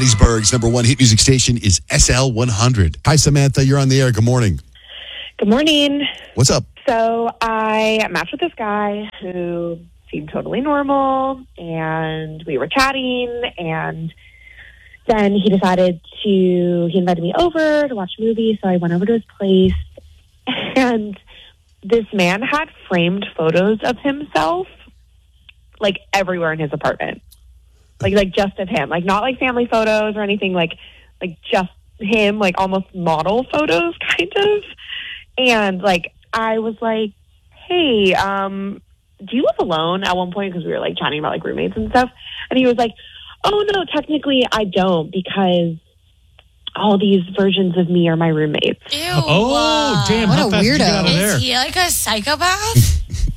Hattiesburg's number one hit music station is SL100. Hi, Samantha. You're on the air. Good morning. Good morning. What's up? So I matched with this guy who seemed totally normal, and we were chatting, and then he invited me over to watch a movie, so I went over to his place, and this man had framed photos of himself, like, everywhere in his apartment. Like just of him. Like, not like family photos or anything, like just him, like almost model photos, kind of. And, like, I was like, hey, do you live alone at one point? Because we were, like, chatting about, like, roommates and stuff. And he was like, oh, no, technically I don't, because all these versions of me are my roommates. Ew. Oh, damn. What how a fast did you get out of weirdo. there? Is he like a psychopath?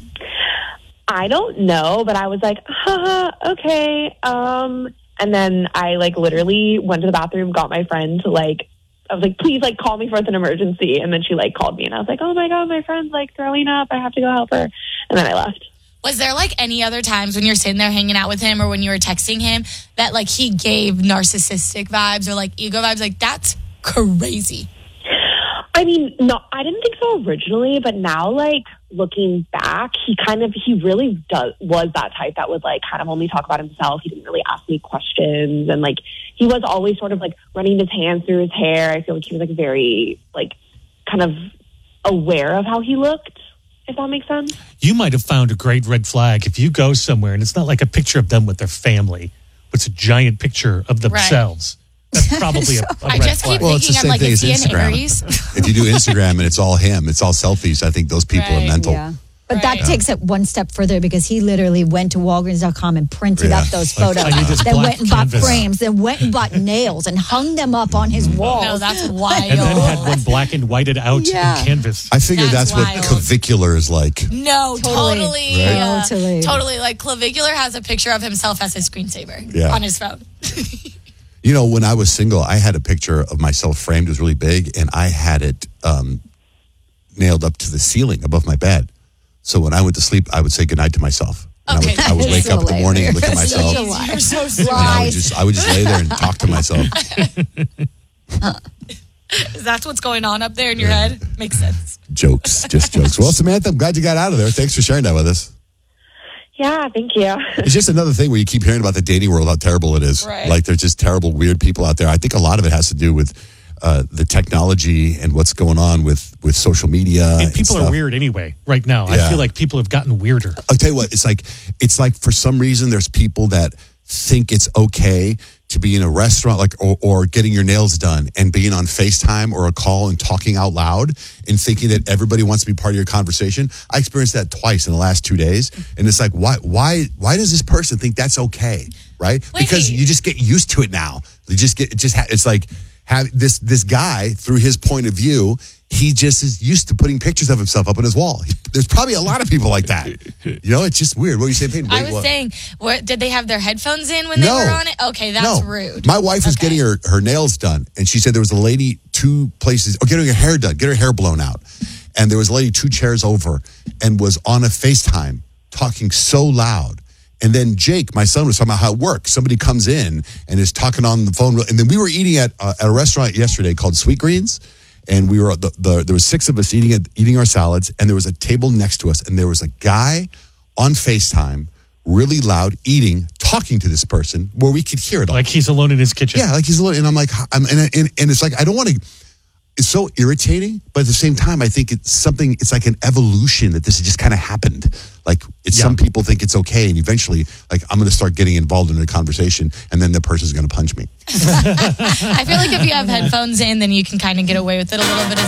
I don't know, but I was like, okay. And then I, like, literally went to the bathroom, got my friend to, like, I was like, please, like, call me for an emergency. And then she, like, called me, and I was like, oh, my God, my friend's, like, throwing up. I have to go help her. And then I left. Was there, like, any other times when you're sitting there hanging out with him or when you were texting him that, like, he gave narcissistic vibes or, like, ego vibes? Like, that's crazy. I mean, no, I didn't think so originally, but now, like, looking back, he really was that type that would, like, kind of only talk about himself. He didn't really ask me questions, and, like, he was always sort of, like, running his hands through his hair. I feel like he was, like, very, like, kind of aware of how he looked, if that makes sense. You might have found a great red flag if you go somewhere and it's not like a picture of them with their family, but it's a giant picture of themselves. Right. That's probably a I red just keep flag. Well, it's the thinking, I'm same like, thing is as he an Instagram. Aries? If you do Instagram and it's all him, it's all selfies, I think those people are Right. mental. Yeah. But that takes it one step further because he literally went to Walgreens.com and printed Yeah. up those Like, photos. I need this Then black went and bought canvas. frames. Then went and bought nails and hung them up on his walls. No, that's wild. And then had one black and whited out Yeah. in canvas. I figure that's That's what wild. clavicular is like. No, totally. Right? Totally. Like, Clavicular has a picture of himself as his screensaver Yeah. on his phone. You know, when I was single, I had a picture of myself framed. It was really big, and I had it nailed up to the ceiling above my bed. So when I went to sleep, I would say goodnight to myself. And Okay. I would wake So up in the morning and look at hilarious. myself. Such a lie. You're so And sweet. I would just lay there and talk to myself. That's what's going on up there in your head? Makes sense. Jokes, just jokes. Well, Samantha, I'm glad you got out of there. Thanks for sharing that with us. Yeah, thank you. It's just another thing where you keep hearing about the dating world, how terrible it is. Right. Like there's just terrible, weird people out there. I think a lot of it has to do with the technology and what's going on with social media. And people are weird anyway right now. Yeah. I feel like people have gotten weirder. I'll tell you what, it's like for some reason there's people that think it's okay to be in a restaurant or getting your nails done and being on FaceTime or a call and talking out loud and thinking that everybody wants to be part of your conversation. I experienced that twice in the last 2 days. And it's like, why does this person think that's okay? Right? Wait. Because you just get used to it now. It's like have this guy through his point of view, he just is used to putting pictures of himself up on his wall. There's probably a lot of people like that. You know, it's just weird. What were you saying, Peyton? I was saying, did they have their headphones in when they were on it? Okay, that's rude. My wife was getting her nails done, and she said there was a lady two places, getting her hair done, get her hair blown out. And there was a lady 2 chairs over and was on a FaceTime talking so loud. And then Jake, my son, was talking about how it works. Somebody comes in and is talking on the phone. And then we were eating at a restaurant yesterday called Sweet Greens. And we were there was 6 of us eating our salads, and there was a table next to us, and there was a guy on FaceTime, really loud, talking to this person where we could hear it all. Like he's alone in his kitchen. Yeah, like he's alone. And I'm like, and it's like, I don't want to. It's so irritating, but at the same time, I think it's like an evolution that this has just kind of happened. Like some people think it's okay, and eventually, like I'm going to start getting involved in a conversation, and then the person's going to punch me. I feel like if you have headphones in, then you can kind of get away with it a little bit.